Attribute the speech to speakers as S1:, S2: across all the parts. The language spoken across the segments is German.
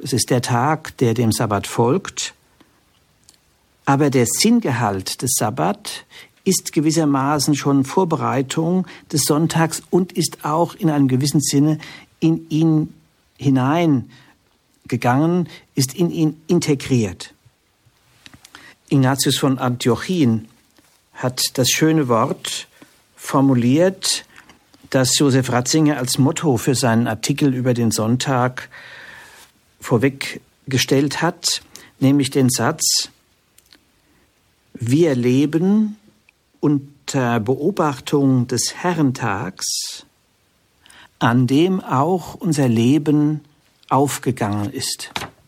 S1: es ist der Tag, der dem Sabbat folgt. Aber der Sinngehalt des Sabbat ist gewissermaßen schon Vorbereitung des Sonntags und ist auch in einem gewissen Sinne in ihn hineingegangen, ist in ihn integriert. Ignatius von Antiochien hat das schöne Wort formuliert, das Josef Ratzinger als Motto für seinen Artikel über den Sonntag vorweggestellt hat, nämlich den Satz: Wir leben unter Beobachtung des Herrentags, an dem auch unser Leben aufgegangen ist.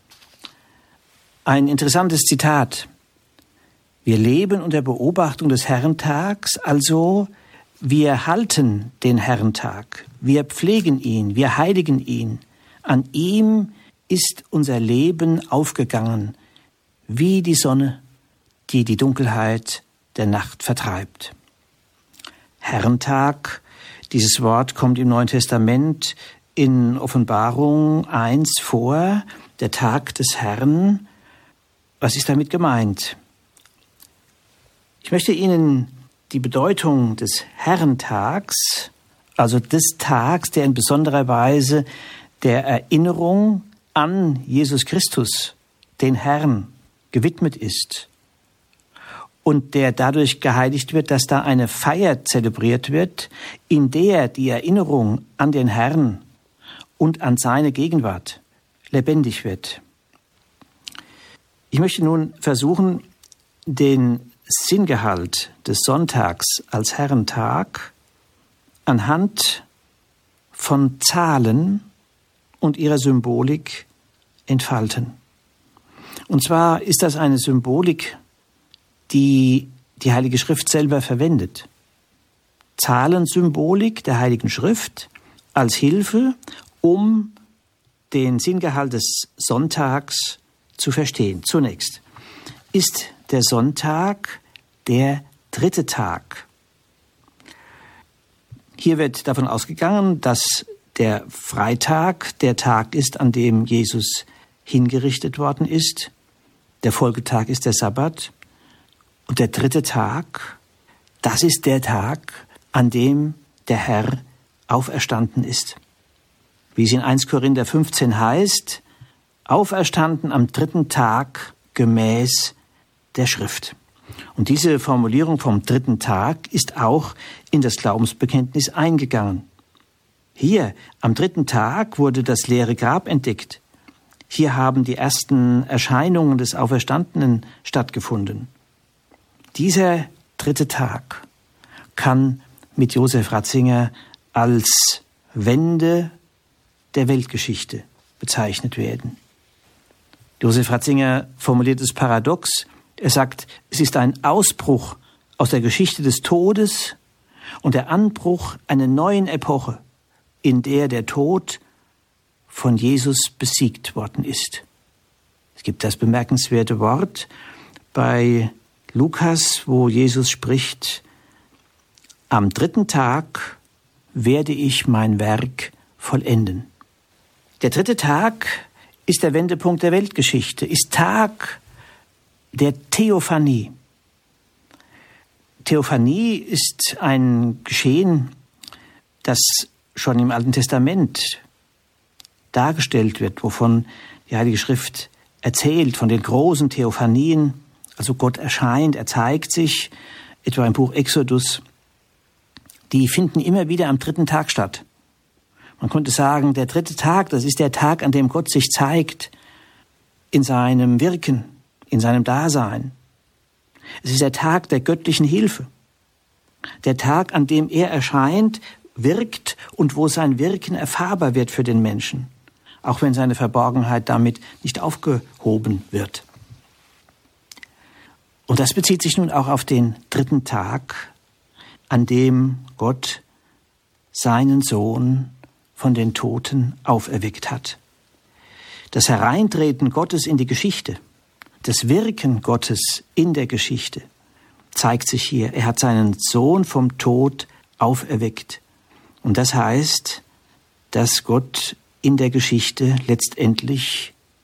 S1: Ein interessantes Zitat. Wir leben unter Beobachtung des Herrentags, also wir halten den Herrentag, wir pflegen ihn, wir heiligen ihn. An ihm ist unser Leben aufgegangen, wie die Sonne, die die Dunkelheit der Nacht vertreibt. Herrentag, dieses Wort kommt im Neuen Testament in Offenbarung 1 vor, der Tag des Herrn. Was ist damit gemeint? Ich möchte Ihnen die Bedeutung des Herrentags, also des Tags, der in besonderer Weise der Erinnerung an Jesus Christus, den Herrn, gewidmet ist und der dadurch geheiligt wird, dass da eine Feier zelebriert wird, in der die Erinnerung an den Herrn und an seine Gegenwart lebendig wird. Ich möchte nun versuchen, den Sinngehalt des Sonntags als Herrentag anhand von Zahlen und ihrer Symbolik entfalten. Und zwar ist das eine Symbolik, die die Heilige Schrift selber verwendet. Zahlensymbolik der Heiligen Schrift als Hilfe, um den Sinngehalt des Sonntags zu verstehen. Zunächst ist der Sonntag der dritte Tag. Hier wird davon ausgegangen, dass der Freitag der Tag ist, an dem Jesus hingerichtet worden ist. Der Folgetag ist der Sabbat. Und der dritte Tag, das ist der Tag, an dem der Herr auferstanden ist. Wie es in 1 Korinther 15 heißt, auferstanden am dritten Tag gemäß der Schrift. Und diese Formulierung vom dritten Tag ist auch in das Glaubensbekenntnis eingegangen. Hier, am dritten Tag, wurde das leere Grab entdeckt. Hier haben die ersten Erscheinungen des Auferstandenen stattgefunden. Dieser dritte Tag kann mit Josef Ratzinger als Wende der Weltgeschichte bezeichnet werden. Josef Ratzinger formuliert es paradox. Er sagt, es ist ein Ausbruch aus der Geschichte des Todes und der Anbruch einer neuen Epoche, in der der Tod von Jesus besiegt worden ist. Es gibt das bemerkenswerte Wort bei Lukas, wo Jesus spricht: Am dritten Tag werde ich mein Werk vollenden. Der dritte Tag ist der Wendepunkt der Weltgeschichte, ist Tag der Theophanie. Theophanie ist ein Geschehen, das schon im Alten Testament dargestellt wird, wovon die Heilige Schrift erzählt, von den großen Theophanien. Also Gott erscheint, er zeigt sich, etwa im Buch Exodus. Die finden immer wieder am dritten Tag statt. Man könnte sagen, der dritte Tag, das ist der Tag, an dem Gott sich zeigt in seinem Wirken, in seinem Dasein. Es ist der Tag der göttlichen Hilfe. Der Tag, an dem er erscheint, wirkt und wo sein Wirken erfahrbar wird für den Menschen, auch wenn seine Verborgenheit damit nicht aufgehoben wird. Und das bezieht sich nun auch auf den dritten Tag, an dem Gott seinen Sohn von den Toten auferweckt hat. Das Hereintreten Gottes in die Geschichte, das Wirken Gottes in der Geschichte zeigt sich hier. Er hat seinen Sohn vom Tod auferweckt. Und das heißt, dass Gott in der Geschichte letztendlich